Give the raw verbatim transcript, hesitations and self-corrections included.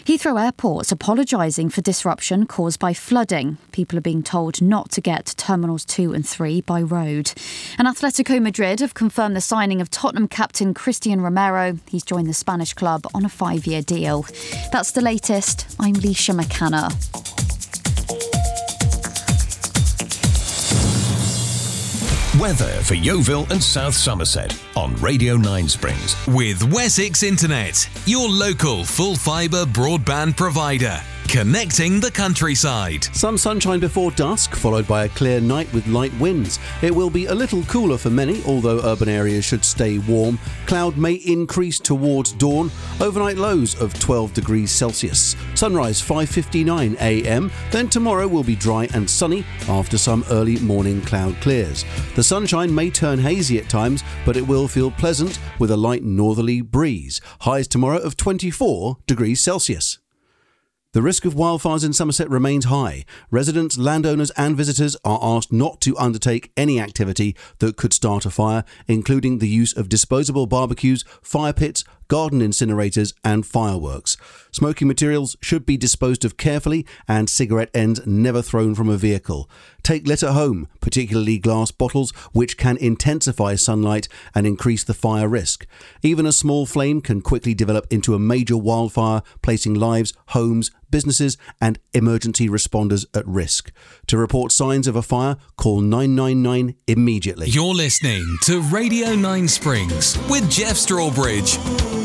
Heathrow Airport's apologising for disruption caused by flooding. People are being told not to get to Terminals two and three by road. And Atletico Madrid have confirmed the signing of Tottenham captain Cristian Romero. He's joined the Spanish club on a five-year deal. That's the latest. I'm Leisha McKenna. Weather for Yeovil and South Somerset on Radio Nine Springs. With Wessex Internet, your local full fibre broadband provider. Connecting the countryside. Some sunshine before dusk, followed by a clear night with light winds. It will be a little cooler for many, although urban areas should stay warm. Cloud may increase towards dawn. Overnight lows of twelve degrees Celsius. Sunrise five fifty-nine a m. Then tomorrow will be dry and sunny after some early morning cloud clears. The sunshine may turn hazy at times, but it will feel pleasant with a light northerly breeze. Highs tomorrow of twenty-four degrees Celsius. The risk of wildfires in Somerset remains high. Residents, landowners and visitors are asked not to undertake any activity that could start a fire, including the use of disposable barbecues, fire pits, garden incinerators and fireworks. Smoking materials should be disposed of carefully and cigarette ends never thrown from a vehicle. Take litter home, particularly glass bottles, which can intensify sunlight and increase the fire risk. Even a small flame can quickly develop into a major wildfire, placing lives, homes, businesses and emergency responders at risk. To report signs of a fire, call nine nine nine immediately. You're listening to Radio Nine Springs with Jeff Strawbridge.